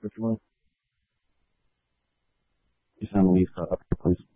If you want. You sound Lisa up here, please.